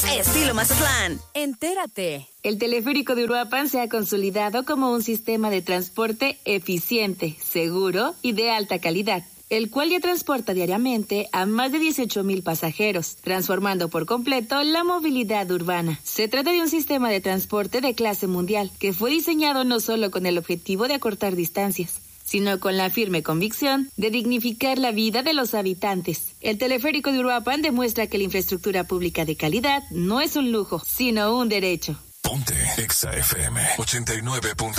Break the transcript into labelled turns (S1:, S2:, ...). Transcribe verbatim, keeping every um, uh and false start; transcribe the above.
S1: Estilo Mazatlán.
S2: Entérate.
S3: El teleférico de Uruapan se ha consolidado como un sistema de transporte eficiente, seguro y de alta calidad, el cual ya transporta diariamente a más de dieciocho mil pasajeros, transformando por completo la movilidad urbana. Se trata de un sistema de transporte de clase mundial, que fue diseñado no solo con el objetivo de acortar distancias, sino con la firme convicción de dignificar la vida de los habitantes. El teleférico de Uruapan demuestra que la infraestructura pública de calidad no es un lujo, sino un derecho.
S4: Ponte Exa F M ochenta y nueve punto